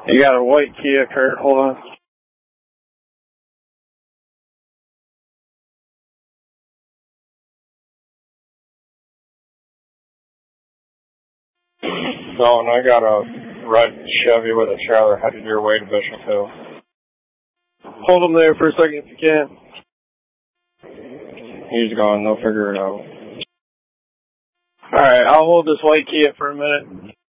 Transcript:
You got a white Kia, Kurt. Hold on. No, and I got a red Chevy with a trailer headed your way to Bishop Hill. Hold him there for a second if you can. He's gone. They'll figure it out. All right, I'll hold this white Kia for a minute.